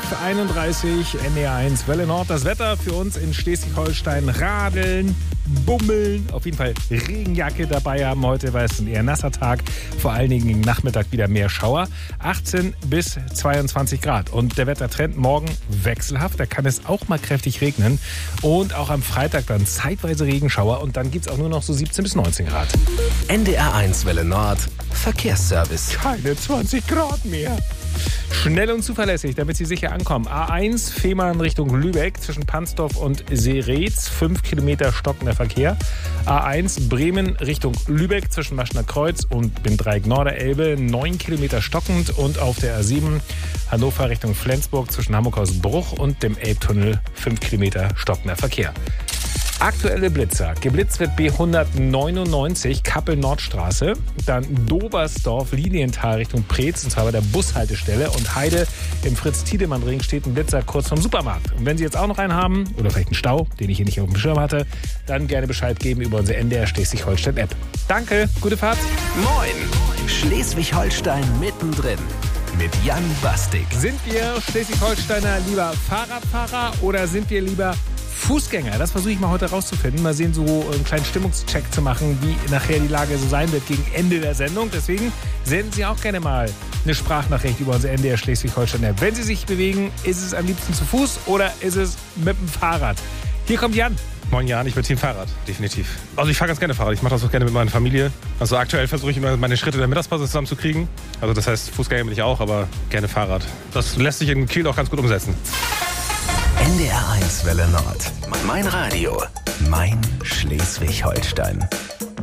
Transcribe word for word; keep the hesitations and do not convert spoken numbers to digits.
einunddreißig, N D R eins Welle Nord. Das Wetter für uns in Schleswig-Holstein: Radeln, Bummeln, auf jeden Fall Regenjacke dabei haben heute, weil es ein eher nasser Tag. Vor allen Dingen im Nachmittag wieder mehr Schauer. achtzehn bis zweiundzwanzig Grad. Und der Wettertrend morgen wechselhaft. Da kann es auch mal kräftig regnen. Und auch am Freitag dann zeitweise Regenschauer. Und dann gibt es auch nur noch so siebzehn bis neunzehn Grad. N D R eins Welle Nord. Verkehrsservice. Keine zwanzig Grad mehr. Schnell und zuverlässig, damit Sie sicher ankommen. A eins Fehmarn Richtung Lübeck zwischen Pansdorf und Seretz. fünf Kilometer stockender Verkehr. A eins Bremen Richtung Lübeck zwischen Maschner Kreuz und Bindreieck Norderelbe. neun Kilometer stockend. Und auf der A sieben Hannover Richtung Flensburg zwischen Hamburg-Hausbruch und dem Elbtunnel. fünf Kilometer stockender Verkehr. Aktuelle Blitzer. Geblitzt wird B hundertneunundneunzig Kappel-Nordstraße. Dann Dobersdorf, Lilienthal Richtung Preetz, und zwar bei der Bushaltestelle. Und Heide im Fritz-Tiedemann-Ring steht ein Blitzer kurz vom Supermarkt. Und wenn Sie jetzt auch noch einen haben, oder vielleicht einen Stau, den ich hier nicht auf dem Schirm hatte, dann gerne Bescheid geben über unsere N D R Schleswig-Holstein-App. Danke, gute Fahrt. Moin, Schleswig-Holstein mittendrin. Mit Jan Bastik. Sind wir Schleswig-Holsteiner lieber Fahrradfahrer oder sind wir lieber Fußgänger? Das versuche ich mal heute rauszufinden. Mal sehen, so einen kleinen Stimmungscheck zu machen, wie nachher die Lage so sein wird gegen Ende der Sendung. Deswegen senden Sie auch gerne mal eine Sprachnachricht über unsere N D R Schleswig-Holstein-App. Wenn Sie sich bewegen, ist es am liebsten zu Fuß oder ist es mit dem Fahrrad? Hier kommt Jan. Moin Jan, ich bin Team Fahrrad, definitiv. Also ich fahre ganz gerne Fahrrad, ich mache das auch gerne mit meiner Familie. Also aktuell versuche ich immer meine Schritte der Mittagspause zusammenzukriegen. Also das heißt, Fußgänger bin ich auch, aber gerne Fahrrad. Das lässt sich in Kiel auch ganz gut umsetzen. N D R eins Welle Nord. Mein Radio. Mein Schleswig-Holstein.